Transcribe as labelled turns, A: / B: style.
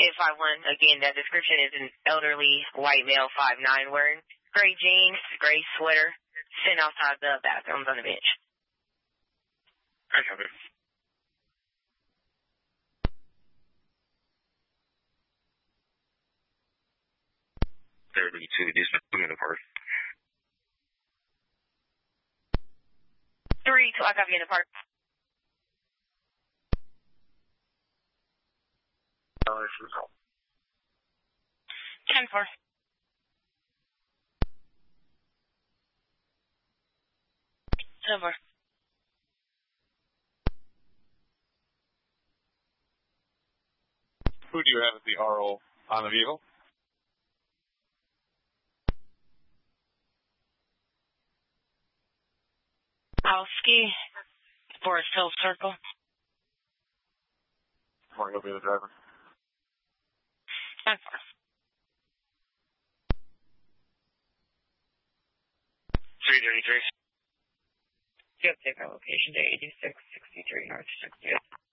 A: 1051. Again, that description is an elderly white male, 5'9", wearing gray jeans, gray sweater, sitting outside the bathrooms on the bench.
B: I have it. 32, these are 2 minute park.
A: 3, I copy in the park. 10-4. 10-4.
C: Who do you have as the RO on the vehicle?
A: Alski, Forest Hill Circle.
C: Mark will be the driver.
A: 10-4. Yep, take our location to 8663 North 60th.